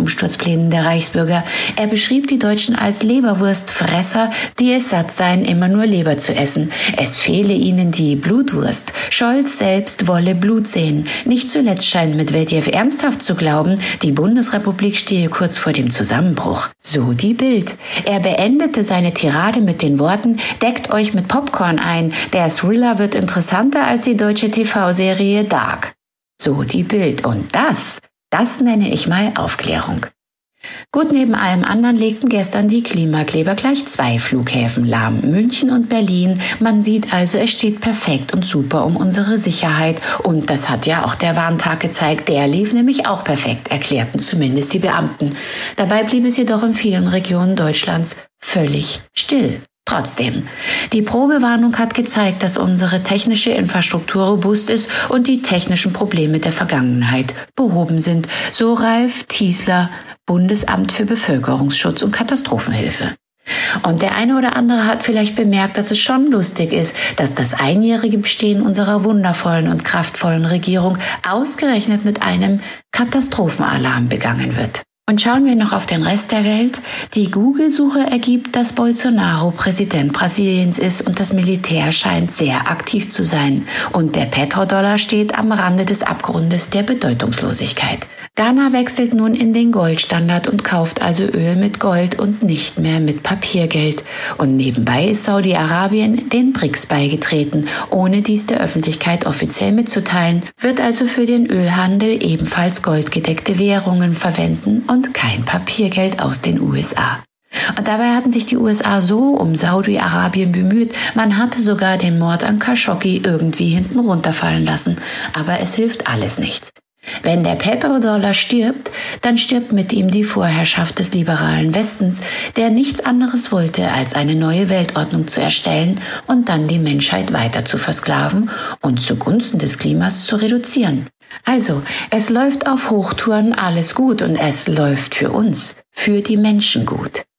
Umsturzplänen der Reichsbürger. Er beschrieb die Deutschen als Leberwurstfresser, die es satt seien, immer nur Leber zu essen. Es fehle ihnen die Blutwurst. Scholz selbst wolle Blut sehen. Nicht zuletzt scheint Medwedew ernsthaft zu glauben, die Bundesrepublik stehe kurz vor dem Zusammenbruch. So die Bild. Er beendete seine Tirade mit den Worten: Deckt euch mit Popcorn ein. Der Thriller wird interessanter als die deutsche TV-Serie Dark. So die Bild. Und das nenne ich mal Aufklärung. Gut, neben allem anderen legten gestern die Klimakleber gleich 2 Flughäfen lahm, München und Berlin. Man sieht also, es steht perfekt und super um unsere Sicherheit. Und das hat ja auch der Warntag gezeigt. Der lief nämlich auch perfekt, erklärten zumindest die Beamten. Dabei blieb es jedoch in vielen Regionen Deutschlands völlig still. Trotzdem, die Probewarnung hat gezeigt, dass unsere technische Infrastruktur robust ist und die technischen Probleme der Vergangenheit behoben sind, so Ralf Tiesler, Bundesamt für Bevölkerungsschutz und Katastrophenhilfe. Und der eine oder andere hat vielleicht bemerkt, dass es schon lustig ist, dass das einjährige Bestehen unserer wundervollen und kraftvollen Regierung ausgerechnet mit einem Katastrophenalarm begangen wird. Und schauen wir noch auf den Rest der Welt. Die Google-Suche ergibt, dass Bolsonaro Präsident Brasiliens ist und das Militär scheint sehr aktiv zu sein. Und der Petrodollar steht am Rande des Abgrundes der Bedeutungslosigkeit. Ghana wechselt nun in den Goldstandard und kauft also Öl mit Gold und nicht mehr mit Papiergeld. Und nebenbei ist Saudi-Arabien den BRICS beigetreten, ohne dies der Öffentlichkeit offiziell mitzuteilen, wird also für den Ölhandel ebenfalls goldgedeckte Währungen verwenden und kein Papiergeld aus den USA. Und dabei hatten sich die USA so um Saudi-Arabien bemüht, man hatte sogar den Mord an Khashoggi irgendwie hinten runterfallen lassen. Aber es hilft alles nichts. Wenn der Petrodollar stirbt, dann stirbt mit ihm die Vorherrschaft des liberalen Westens, der nichts anderes wollte, als eine neue Weltordnung zu erstellen und dann die Menschheit weiter zu versklaven und zugunsten des Klimas zu reduzieren. Also, es läuft auf Hochtouren alles gut und es läuft für uns, für die Menschen gut.